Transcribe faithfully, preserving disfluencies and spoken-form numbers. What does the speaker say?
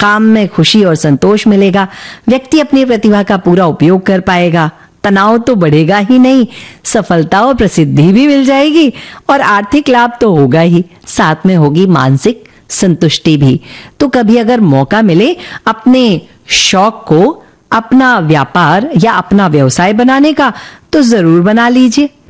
काम में खुशी और संतोष मिलेगा, व्यक्ति अपनी प्रतिभा का पूरा उपयोग कर पाएगा, तनाव तो बढ़ेगा ही नहीं, सफलता और प्रसिद्धि भी मिल जाएगी और आर्थिक लाभ तो होगा ही, साथ में होगी मानसिक संतुष्टि भी। तो कभी अगर मौका मिले अपने शौक को अपना व्यापार या अपना व्यवसाय बनाने का, तो जरूर बना लीजिए।